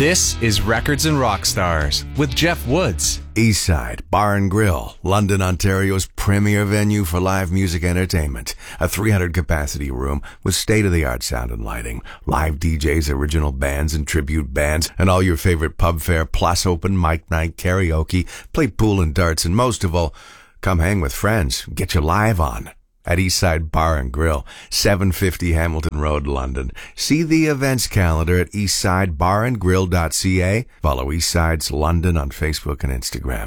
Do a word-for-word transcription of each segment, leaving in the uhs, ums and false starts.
This is Records and Rockstars with Jeff Woods. Eastside Bar and Grill, London, Ontario's premier venue for live music entertainment. A three hundred capacity room with state-of-the-art sound and lighting, live D Js, original bands and tribute bands, and all your favorite pub fare, plus open mic night, karaoke, play pool and darts, and most of all, come hang with friends, get you live on. At Eastside Bar and Grill, seven fifty Hamilton Road, London. See the events calendar at eastside bar and grill dot c a. Follow Eastside's London on Facebook and Instagram.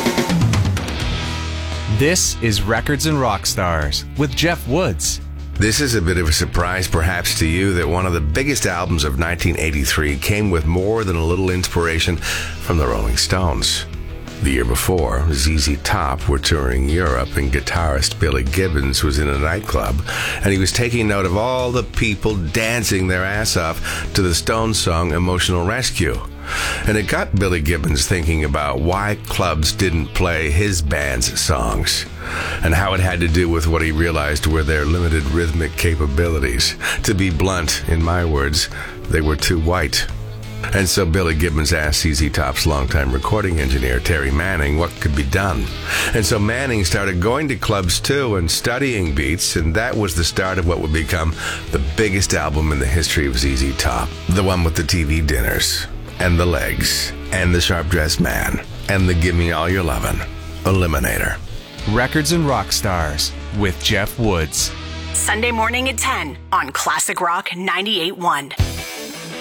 This is Records and Rockstars with Jeff Woods. This is a bit of a surprise perhaps to you that one of the biggest albums of nineteen eighty-three came with more than a little inspiration from the Rolling Stones. The year before, Z Z Top were touring Europe and guitarist Billy Gibbons was in a nightclub, and he was taking note of all the people dancing their ass off to the Stones song Emotional Rescue. And it got Billy Gibbons thinking about why clubs didn't play his band's songs, and how it had to do with what he realized were their limited rhythmic capabilities. To be blunt, in my words, they were too white. And so Billy Gibbons asked Z Z Top's longtime recording engineer, Terry Manning, what could be done. And so Manning started going to clubs too and studying beats, and that was the start of what would become the biggest album in the history of Z Z Top. The one with the T V dinners, and the legs, and the sharp-dressed man, and the Gimme All Your Lovin', Eliminator. Records and Rockstars with Jeff Woods. Sunday morning at ten on Classic Rock ninety-eight point one.